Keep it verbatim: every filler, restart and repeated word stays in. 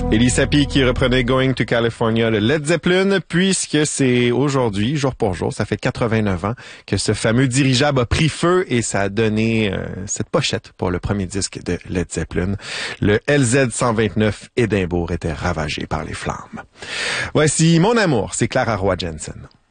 Elie Satie qui reprenait Going to California de Led Zeppelin, puisque c'est aujourd'hui, jour pour jour, ça fait quatre-vingt-neuf ans que ce fameux dirigeable a pris feu et ça a donné euh, cette pochette pour le premier disque de Led Zeppelin. Le L Z cent vingt-neuf Édimbourg était ravagé par les flammes. Voici Mon amour, c'est Clara Roy Jensen.